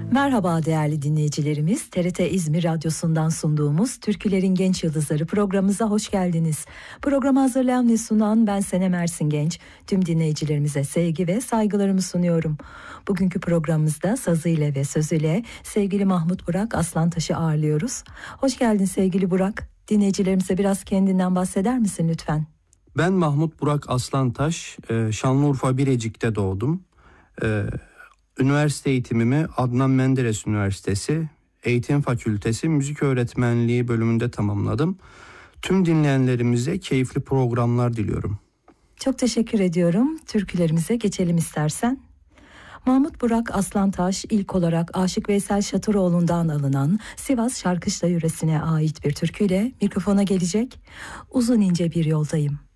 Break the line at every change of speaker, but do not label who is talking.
Merhaba değerli dinleyicilerimiz. TRT İzmir Radyosu'ndan sunduğumuz Türkülerin Genç Yıldızları programımıza hoş geldiniz. Programı hazırlayan ve sunan ben Senem Ersin Genç. Tüm dinleyicilerimize sevgi ve saygılarımı sunuyorum. Bugünkü programımızda sazıyla ve sözüyle sevgili Mahmut Burak Aslantaş'ı ağırlıyoruz. Hoş geldin sevgili Burak. Dinleyicilerimize biraz kendinden bahseder misin lütfen?
Ben Mahmut Burak Aslantaş, Şanlıurfa Birecik'te doğdum. Üniversite eğitimimi Adnan Menderes Üniversitesi Eğitim Fakültesi Müzik Öğretmenliği bölümünde tamamladım. Tüm dinleyenlerimize keyifli programlar diliyorum.
Çok teşekkür ediyorum. Türkülerimize geçelim istersen. Mahmut Burak Aslantaş ilk olarak Aşık Veysel Şatıroğlu'ndan alınan Sivas Şarkışla yöresine ait bir türküyle mikrofona gelecek. Uzun ince bir yoldayım.